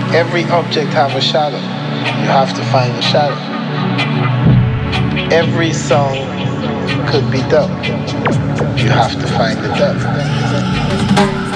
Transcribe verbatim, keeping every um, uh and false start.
Every object have a shadow. You have to find a shadow. Every song could be dub. You have to find the dub.